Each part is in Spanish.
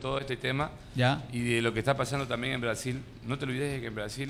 todo este tema y de lo que está pasando también en Brasil. No te olvides de que en Brasil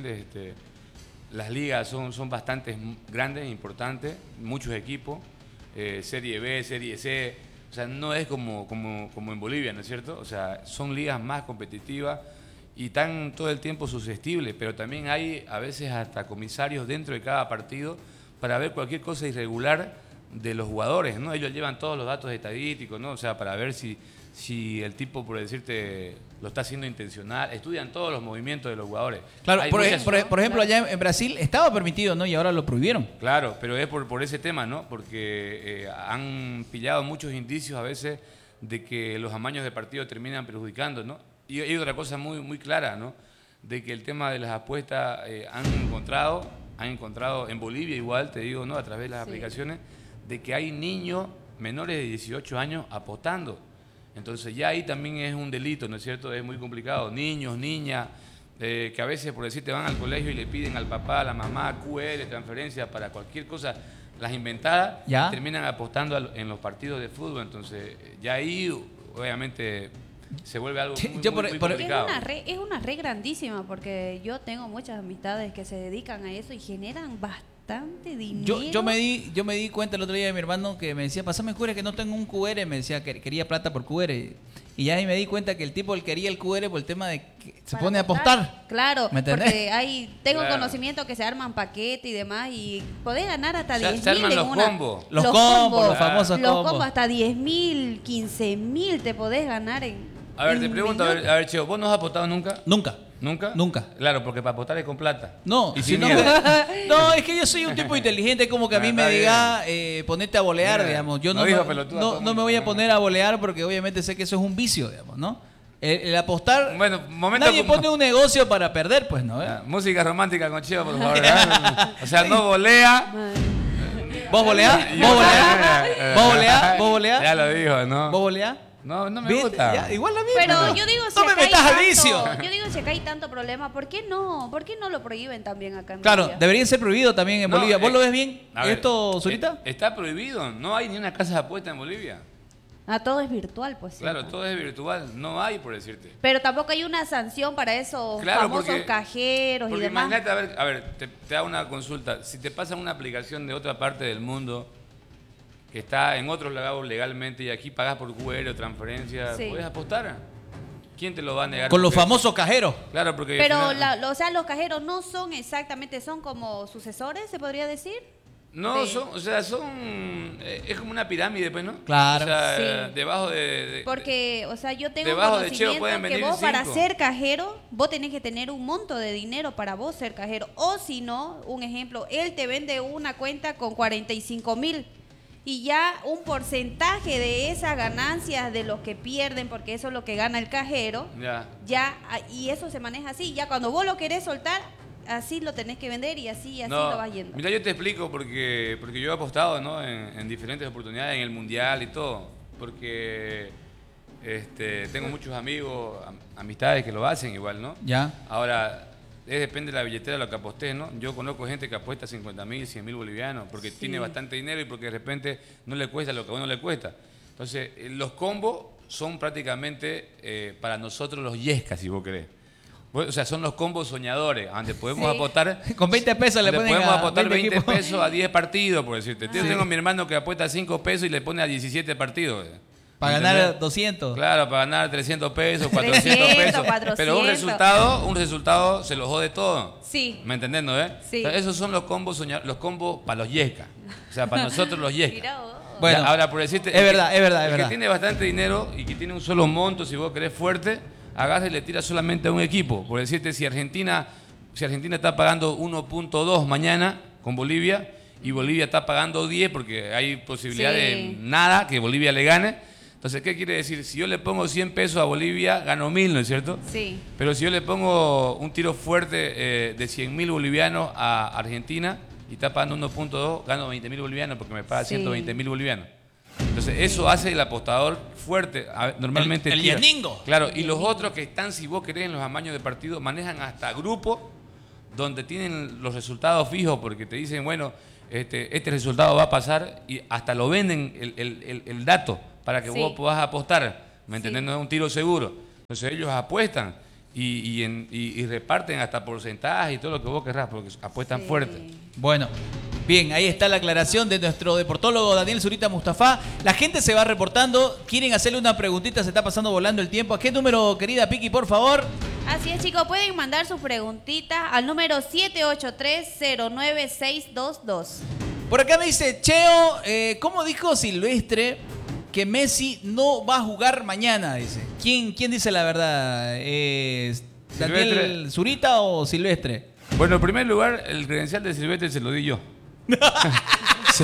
las ligas son bastante grandes, importantes, muchos equipos, Serie B, Serie C, o sea, no es como en Bolivia, ¿no es cierto? O sea, son ligas más competitivas y están todo el tiempo susceptibles, pero también hay a veces hasta comisarios dentro de cada partido para ver cualquier cosa irregular de los jugadores, ¿no? Ellos llevan todos los datos estadísticos, ¿no? O sea, para ver si el tipo, por decirte, lo está haciendo intencional, estudian todos los movimientos de los jugadores. Claro, por ejemplo, allá en Brasil estaba permitido, ¿no? Y ahora lo prohibieron. Claro, pero es por ese tema, ¿no? Porque han pillado muchos indicios a veces de que los amaños de partido terminan perjudicando, ¿no? Y hay otra cosa muy clara, ¿no? De que el tema de las apuestas han encontrado en Bolivia igual, te digo, ¿no? A través de las aplicaciones, de que hay niños menores de 18 años apostando. Entonces ya ahí también es un delito, ¿no es cierto? Es muy complicado. Niños, niñas, que a veces, por decirte, van al colegio y le piden al papá, a la mamá, QR, transferencia para cualquier cosa, las inventadas, y terminan apostando en los partidos de fútbol. Entonces ya ahí, obviamente, se vuelve algo muy complicado. Es una red grandísima, porque yo tengo muchas amistades que se dedican a eso y generan bastante dinero. Yo me di cuenta el otro día de mi hermano que me decía, pasame QR, que no tengo un QR, me decía que quería plata por QR. Y ya ahí me di cuenta que el tipo quería el QR por el tema de que se pone a apostar. Claro, porque tengo conocimiento que se arman paquetes y demás y podés ganar hasta 10.000 se arman los combos. Los combos, los famosos los combos. combos hasta 10.000, 15.000 te podés ganar en... A ver, te pregunto, a ver, Cheo, ¿vos no has apostado nunca? Nunca. ¿Nunca? Nunca. Claro, porque para apostar es con plata. No, y sin no, no, es que yo soy un tipo inteligente, como que a mí me diga ponete a bolear, digamos. Yo no me voy a poner a bolear porque obviamente sé que eso es un vicio, digamos, ¿no? El apostar, bueno, nadie pone un negocio para perder, pues, ¿no? Música romántica con Cheo, por favor. O sea, no bolea. ¿Vos boleás? ¿Vos boleás? ¿Vos boleás? ¿Vos boleás? Ya lo dijo, ¿no? ¿Vos boleás? No me gusta. Ya, igual a mí. Pero yo digo, no me metas al vicio. Yo digo, si acá hay tanto problema, ¿por qué no lo prohíben también acá en Claro, Bolivia? debería ser prohibido también en Bolivia. ¿Vos lo ves bien esto, Zurita? Está prohibido. No hay ni una casa de apuesta en Bolivia. Todo es virtual, pues. Claro, todo es virtual. No hay, por decirte. Pero tampoco hay una sanción para esos famosos cajeros y demás. Imagínate, a ver, te hago una consulta. Si te pasan una aplicación de otra parte del mundo que está en otros lados legalmente y aquí pagás por QR o transferencia, ¿puedes apostar? ¿Quién te lo va a negar? Con los famosos cajeros. Claro, porque... Pero, o sea, los cajeros no son exactamente, son como sucesores, ¿se podría decir? No, es como una pirámide, pues, ¿no? Claro. O sea, debajo de... Porque, o sea, yo tengo conocimiento que vos para ser cajero, vos tenés que tener un monto de dinero para vos ser cajero. O si no, un ejemplo, él te vende una cuenta con 45.000 y ya un porcentaje de esas ganancias de los que pierden, porque eso es lo que gana el cajero, y eso se maneja así. Ya cuando vos lo querés soltar, así lo tenés que vender y así lo vas yendo. Mira, yo te explico porque yo he apostado, ¿no? en diferentes oportunidades, en el Mundial y todo, porque tengo muchos amigos, amistades que lo hacen igual, ¿no? Ya. Ahora, depende de la billetera de lo que aposté, ¿no? Yo conozco gente que apuesta 50.000, 100.000 bolivianos porque tiene bastante dinero y porque de repente no le cuesta lo que a uno le cuesta. Entonces, los combos son prácticamente para nosotros los yescas, si vos querés. O sea, son los combos soñadores, donde podemos apostar... Con 20 pesos le ponen podemos apostar 20 pesos a 10 partidos, por decirte. Yo tengo a mi hermano que apuesta 5 pesos y le pone a 17 partidos. Para ganar 200. Claro, para ganar 300 pesos, 400 pesos. 400. Pero un resultado se lo jode todo. Sí. ¿Me entiendes, no? Sí. O sea, esos son los combos los combos para los yescas. O sea, para nosotros los yescas. Bueno, ahora por decirte... Es verdad. El que tiene bastante dinero y que tiene un solo monto, si vos querés fuerte, agarra y le tira solamente a un equipo. Por decirte, si Argentina está pagando 1.2 mañana con Bolivia y Bolivia está pagando 10 porque hay posibilidad de nada, que Bolivia le gane. Entonces, ¿qué quiere decir? Si yo le pongo 100 pesos a Bolivia, gano 1.000, ¿no es cierto? Sí. Pero si yo le pongo un tiro fuerte de 100.000 bolivianos a Argentina y está pagando 1.2, gano 20.000 bolivianos porque me paga 120.000 bolivianos. Entonces, eso hace el apostador fuerte. Normalmente el yeningo. Claro, y los otros que están, si vos querés, en los amaños de partido, manejan hasta grupos donde tienen los resultados fijos porque te dicen, bueno, este resultado va a pasar y hasta lo venden el dato para que vos puedas apostar, ¿me entendés? No es un tiro seguro. Entonces ellos apuestan y reparten hasta porcentajes y todo lo que vos querrás, porque apuestan fuerte. Bueno, bien, ahí está la aclaración de nuestro deportólogo Daniel Zurita Mustafa. La gente se va reportando, quieren hacerle una preguntita, se está pasando volando el tiempo. ¿A qué número, querida Piki, por favor? Así es, chicos, pueden mandar sus preguntitas al número 783-09622. Por acá me dice Cheo, ¿cómo dijo Silvestre que Messi no va a jugar mañana? Dice. ¿Quién dice la verdad? ¿Daniel Zurita o Silvestre? Bueno, en primer lugar, el credencial de Silvestre se lo di yo. Sí.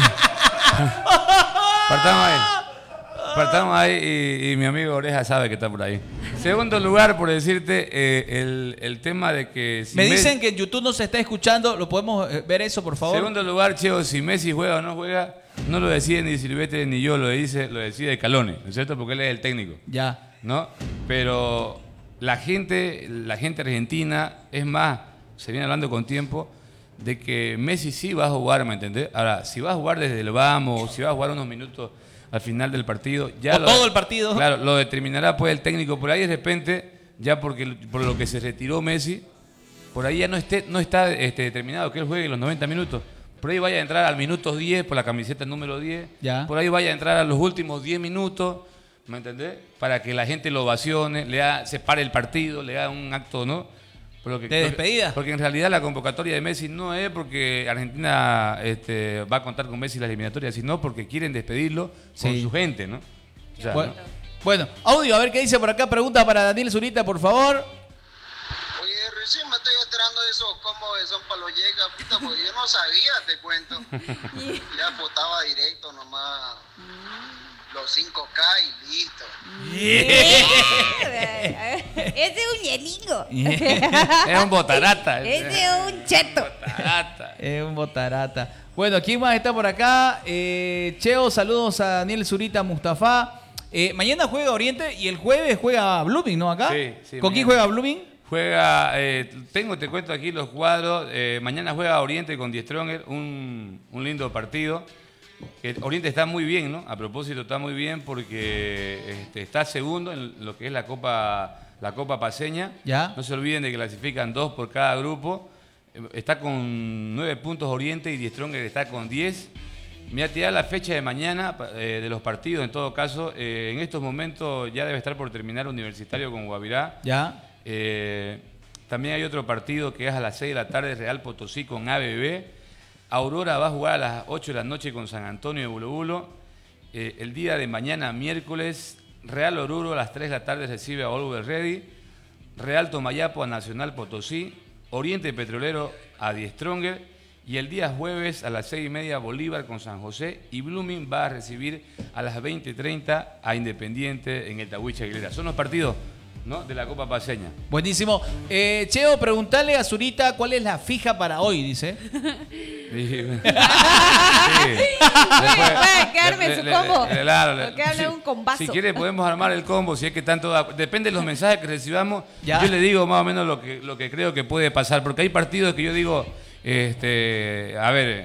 Partamos ahí y mi amigo Oreja sabe que está por ahí. Segundo lugar, por decirte, el tema de que... Si me dicen que en YouTube no se está escuchando, ¿lo podemos ver eso, por favor? Segundo lugar, Cheo, si Messi juega o no juega, no lo decide ni Silvestre ni yo, lo decide Calone, ¿no es cierto? Porque él es el técnico. Ya. ¿No? Pero la gente argentina, es más, se viene hablando con tiempo, de que Messi sí va a jugar, ¿me entendés? Ahora, si va a jugar desde el vamos, si va a jugar unos minutos al final del partido, ya todo el partido. Claro, lo determinará pues el técnico. Por ahí de repente, ya por lo que se retiró Messi, por ahí ya no está determinado que él juegue los 90 minutos. Por ahí vaya a entrar al minuto 10 por la camiseta número 10. Ya. Por ahí vaya a entrar a los últimos 10 minutos, ¿me entendés? Para que la gente lo ovacione, se pare el partido, le haga un acto, ¿no? ¿De despedida? Porque en realidad la convocatoria de Messi no es porque Argentina va a contar con Messi en la eliminatoria, sino porque quieren despedirlo con su gente, ¿no? O sea, bueno, audio, a ver qué dice por acá. Pregunta para Daniel Zurita, por favor. Oye, recién me estoy enterando de esos combos de Son Paloyeca, puta, porque yo no sabía, te cuento. Ya votaba directo nomás. Los 5K y listo. Ese es un hieligo. Es un botarata. Ese es un cheto. Es un botarata. Bueno, ¿quién más está por acá? Cheo, saludos a Daniel Zurita Mustafa. Mañana juega Oriente y el jueves juega Blooming, ¿no? Acá. Sí, ¿Con quién juega Blooming? Juega, te cuento aquí los cuadros. Mañana juega Oriente con Die Stronger, un lindo partido. Oriente está muy bien, ¿no? A propósito, está muy bien porque está segundo en lo que es la Copa Paceña. ¿Ya? No se olviden de que clasifican 2 por cada grupo. Está con 9 puntos Oriente y Die Stronger está con 10. Mira, te da la fecha de mañana de los partidos, en todo caso. En estos momentos ya debe estar por terminar Universitario con Guavirá. Ya. También hay otro partido que es a las 6 de la tarde, Real Potosí con ABB. Aurora va a jugar a las 8 de la noche con San Antonio de Bulobulo. El día de mañana, miércoles, Real Oruro a las 3 de la tarde recibe a Always Ready. Real Tomayapo a Nacional Potosí. Oriente Petrolero a Die Stronger. Y el día jueves a las 6:30 Bolívar con San José. Y Blooming va a recibir a las 20:30 a Independiente en el Tahuicha Aguilera. Son los partidos, ¿no?, de la Copa Paceña. Buenísimo. Cheo, preguntale a Zurita cuál es la fija para hoy, dice. Puede quedarme su combo. Claro, quedarle un combazo. Si quiere podemos armar el combo, si es que tanto depende de los mensajes que recibamos. Ya. Yo le digo más o menos lo que creo que puede pasar, porque hay partidos que yo digo, a ver,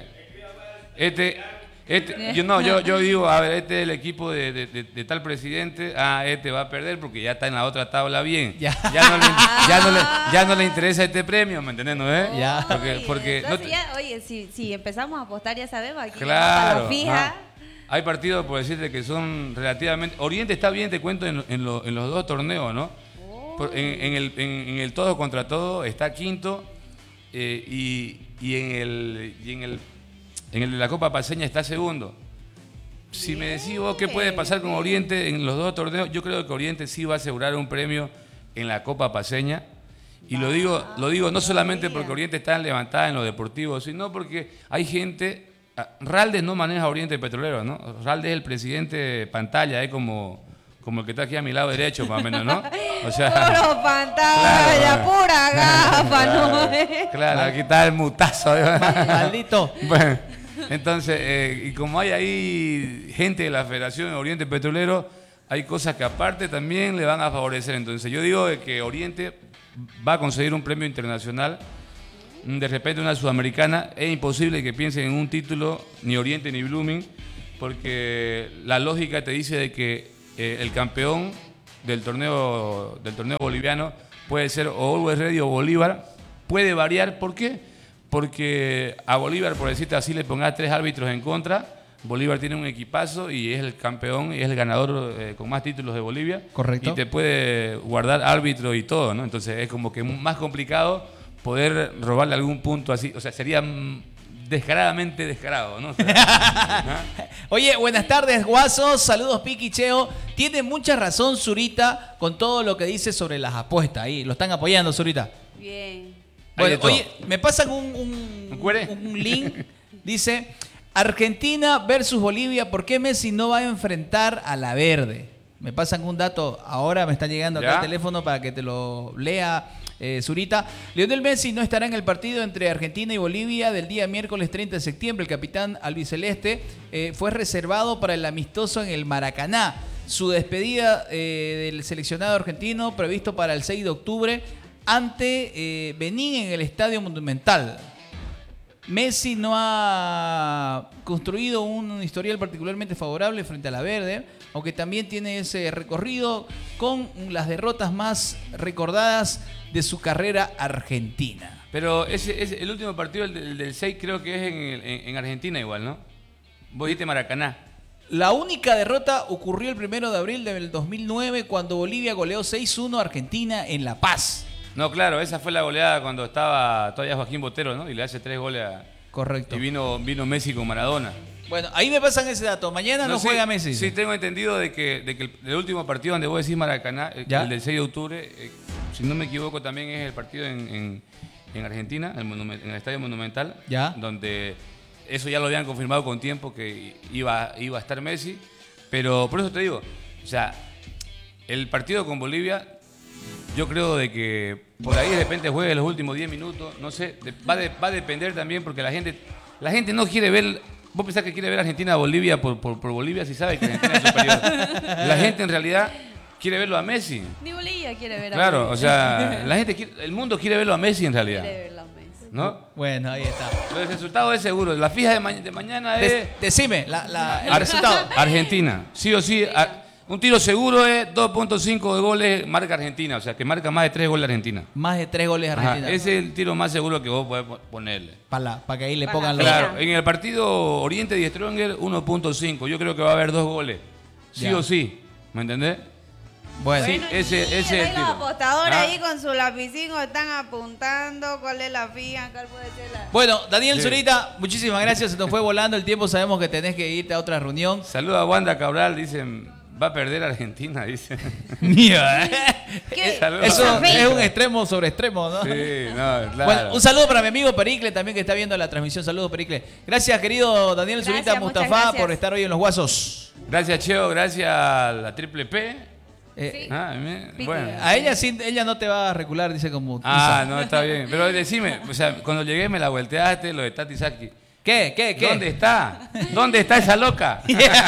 yo digo, a ver, este es el equipo de tal presidente, este va a perder porque ya está en la otra tabla bien. Ya No le interesa este premio, ¿me entendés? ¿No es? Ya. Porque entonces oye, si empezamos a apostar ya sabemos, aquí claro, lo fija. Hay partidos, por decirte, que son relativamente... Oriente está bien, te cuento, en los dos torneos, ¿no? En el todo contra todo está quinto y en el de la Copa Paceña está segundo. Si me decís vos qué puede pasar con Oriente en los dos torneos, yo creo que Oriente sí va a asegurar un premio en la Copa Paceña. Y lo digo no solamente porque Oriente está levantada en lo deportivo, sino porque hay gente... Raldes no maneja Oriente Petrolero, ¿no? Raldes es el presidente pantalla, como el que está aquí a mi lado derecho, más o menos, ¿no? O sea, puro pantalla, claro, pura gafa, ¿no? Claro, aquí está el mutazo. Maldito. Bueno, entonces, y como hay ahí gente de la Federación Oriente Petrolero, hay cosas que aparte también le van a favorecer. Entonces, yo digo que Oriente va a conseguir un premio internacional. De repente una sudamericana, es imposible que piensen en un título ni Oriente ni Blooming, porque la lógica te dice de que el campeón del torneo boliviano puede ser o Always Ready o Bolívar. Puede variar, ¿por qué? Porque a Bolívar, por decirte así, le pongas 3 árbitros en contra. Bolívar tiene un equipazo y es el campeón y es el ganador con más títulos de Bolivia. Correcto. Y te puede guardar árbitro y todo, ¿no? Entonces es como que más complicado poder robarle algún punto así. O sea, sería descaradamente descarado, ¿no? O sea, Oye, buenas tardes, guasos. Saludos, Piqui, Cheo. Tiene mucha razón Zurita con todo lo que dice sobre las apuestas. Ahí lo están apoyando, Zurita. Bien. Hay de Bueno, todo. oye, me pasan ¿Un cuere? un link. Dice, Argentina versus Bolivia, ¿por qué Messi no va a enfrentar a la verde? Me pasan un dato, ahora me está llegando acá ¿Ya? el teléfono para que te lo lea, Zurita. Lionel Messi no estará en el partido entre Argentina y Bolivia del día miércoles 30 de septiembre. El capitán albiceleste fue reservado para el amistoso en el Maracaná. Su despedida del seleccionado argentino previsto para el 6 de octubre ante Benín en el Estadio Monumental. Messi no ha construido un historial particularmente favorable frente a la verde, aunque también tiene ese recorrido con las derrotas más recordadas de su carrera argentina. pero el último partido, el del 6, creo que es en Argentina igual, ¿no? Vos dijiste Maracaná. La única derrota ocurrió el 1 de abril del 2009 cuando Bolivia goleó 6-1 a Argentina en La Paz. No, claro, esa fue la goleada cuando estaba todavía Joaquín Botero, ¿no? Y le hace 3 goles Correcto. y vino Messi con Maradona. Bueno, ahí me pasan ese dato. Mañana no sí, juega Messi. Sí, tengo entendido de que el último partido donde vos decís Maracaná, ¿Ya? el del 6 de octubre, si no me equivoco, también es el partido en Argentina, en el Estadio Monumental, ¿Ya? donde eso ya lo habían confirmado con tiempo que iba a estar Messi. Pero por eso te digo, o sea, el partido con Bolivia, yo creo de que por ahí de repente juegue los últimos 10 minutos, no sé, va a depender también porque la gente no quiere ver. Vos pensás que quiere ver Argentina-Bolivia por Bolivia si sabe que Argentina es superior. La gente en realidad quiere verlo a Messi. Ni Bolivia quiere ver a Claro, Messi. o sea, el mundo quiere verlo a Messi en realidad, Quiere verlo a Messi. ¿no? Bueno, ahí está. Pero el resultado es seguro. La fija de mañana es Decime el resultado. Argentina. Sí o sí, un tiro seguro es 2.5 de goles marca Argentina, o sea, que marca más de 3 goles Argentina. Más de 3 goles Ajá, Argentina. ese es el tiro más seguro que vos podés ponerle. Para que ahí le Para pongan la los... pena. Claro, en el partido Oriente y Stronger 1.5. Yo creo que va a haber 2 goles. Sí Ya. o sí. ¿Me entendés? Bueno, Sí, ese es el Los tiro. apostadores Ah. ahí con su lapicín están apuntando cuál es la fija, cuál puede ser la... bueno, Daniel Sí. Zurita, muchísimas gracias. Se nos fue volando el tiempo. Sabemos que tenés que irte a otra reunión. Saluda a Wanda Cabral, dicen, va a perder Argentina, dice. Mía, ¿Qué? Saludos. Eso Café. es un extremo sobre extremo, ¿no? Sí, no, claro. Bueno, un saludo para mi amigo Pericle también que está viendo la transmisión. Saludos, Pericle. Gracias, querido Daniel Gracias, Zurita muchas Mustafa, gracias. por por estar hoy en Los Guasos. Gracias, Cheo, gracias a la Triple P. Sí. Bueno. A ella sí, ella no te va a recular, dice como... Ah, no, está bien. Pero decime, o sea, cuando llegué me la volteaste, lo de Tati Saki. ¿Qué? ¿Dónde está? ¿Dónde está esa loca?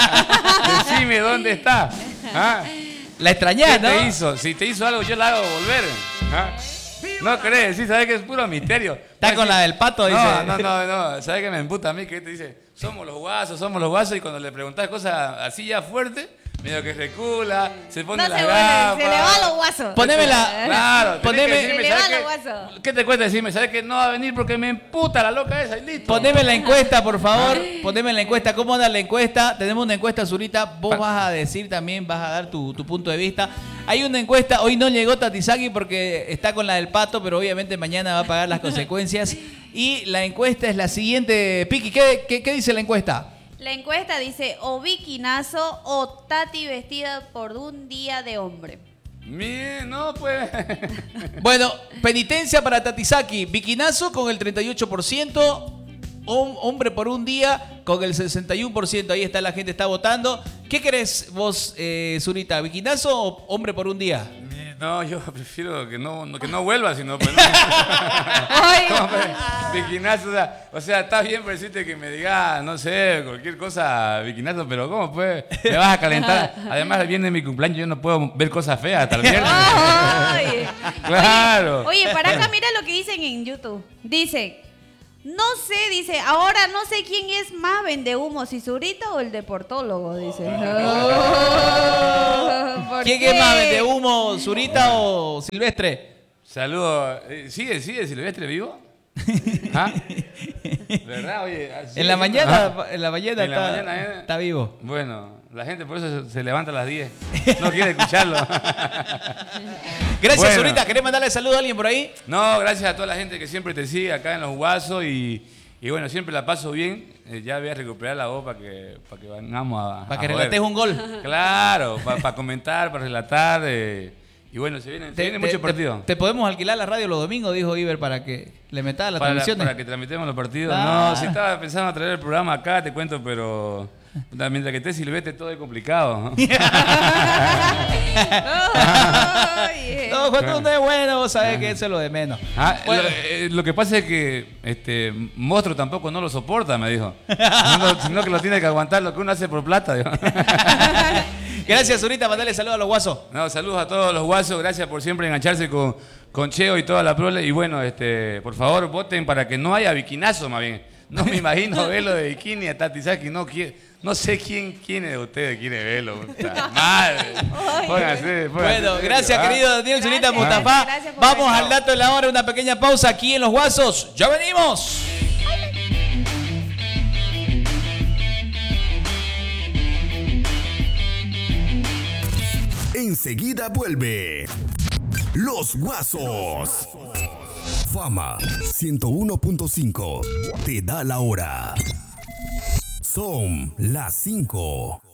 Decime, ¿dónde está? ¿Ah? La extrañás, ¿Qué ¿no? te hizo? Si te hizo algo, yo la hago volver. ¿Ah? No crees, sí, sabes que es puro misterio. Está con la del pato, dice. No, sabes que me emputa a mí que te dice, somos los guasos, y cuando le preguntas cosas así ya fuertes, medio que recula, se pone No las se vuelve, gafas. se le va a los guasos. Ponémela. Claro, tenés Poneme- que decirme, Se le va ¿sabes lo qué? guaso. ¿Qué te cuesta decirme? ¿Sabes que no va a venir porque me emputa la loca esa y listo? Poneme la encuesta, por favor. Poneme la encuesta. ¿Cómo anda la encuesta? Tenemos una encuesta, Zurita. Vos vas a decir también, vas a dar tu punto de vista. Hay una encuesta. Hoy no llegó Tatisaki porque está con la del pato, pero obviamente mañana va a pagar las consecuencias. Y la encuesta es la siguiente. Piki, ¿qué dice la encuesta? La encuesta dice o Viquinazo o Tati vestida por un día de hombre. No, pues. Bueno, penitencia para Tatisaki. Viquinazo con el 38%. Hombre por un día con el 61%. Ahí está, la gente está votando. ¿Qué querés vos, Zurita? ¿Viquinazo o hombre por un día? No, yo prefiero que no vuelva, sino pues, Ay. no, Viquinazo, o sea, está bien por decirte que me diga, no sé, cualquier cosa, Viquinazo, pero ¿cómo pues? Me vas a calentar. Además, viene mi cumpleaños, yo no puedo ver cosas feas hasta el viernes. Ay. Claro. Oye, para acá mira lo que dicen en YouTube. Dice, No sé, dice, ahora no sé quién es más vendehumo, si Zurita o el deportólogo, dice. ¿Por ¿Quién qué? es más vendehumo, Zurita o Silvestre? Saludos. ¿Sigue Silvestre vivo? ¿Ah? ¿Verdad? Oye, En la mañana, mañana, está vivo. Bueno, la gente por eso se levanta a las 10. No quiere escucharlo. Gracias, Bueno. Zurita. ¿Querés mandarle saludo a alguien por ahí? No, gracias a toda la gente que siempre te sigue acá en Los Guasos y bueno, siempre la paso bien. Ya voy a recuperar la voz para que vengamos a Para que joder. relates un gol. Claro, para comentar, para relatar. Y bueno, se viene mucho partido. Te podemos alquilar la radio los domingos, dijo Iber, para que le metas las Para transmisiones. que transmitamos los partidos. Ah. No, si estaba pensando en traer el programa acá, te cuento, pero mientras que esté Silvestre todo es complicado. ¿No? No, cuando uno es bueno, vos sabés que eso es lo de menos. Bueno. Lo que pasa es que Monstruo tampoco no lo soporta, me dijo. Sino que lo tiene que aguantar lo que uno hace por plata. Dijo. Gracias, Zurita. Mandale saludos a los guasos. No, saludos a todos los guasos. Gracias por siempre engancharse con Cheo y toda la prole. Y bueno, por favor, voten para que no haya bikinazo, más bien. No me imagino verlo de bikini a Tati Saki. No sé quién es de ustedes quiere verlo. Madre. Pónganse, Bueno, gracias, querido Daniel Zurita Gracias, Mustafa. gracias por Vamos venir. al dato de la hora, una pequeña pausa aquí en Los Guasos. ¡Ya venimos! Enseguida vuelve Los Guasos. Fama 101.5 te da la hora. Son las 5.